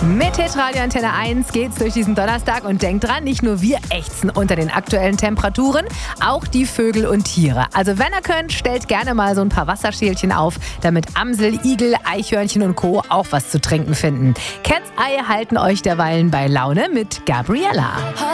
Mit Hitradio Antenne 1 geht's durch diesen Donnerstag und denkt dran, nicht nur wir ächzen unter den aktuellen Temperaturen, auch die Vögel und Tiere. Also wenn ihr könnt, stellt gerne mal so ein paar Wasserschälchen auf, damit Amsel, Igel, Eichhörnchen und Co. auch was zu trinken finden. Cat's Eye halten euch derweilen bei Laune mit Gabriella.